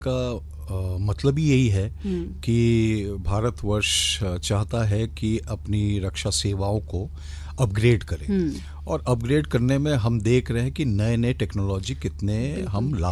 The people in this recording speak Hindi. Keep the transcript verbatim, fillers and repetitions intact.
का अ, मतलब ही यही है कि भारतवर्ष चाहता है कि अपनी रक्षा सेवाओं को अपग्रेड करे, और अपग्रेड करने में हम देख रहे हैं कि नए नए टेक्नोलॉजी कितने हम ला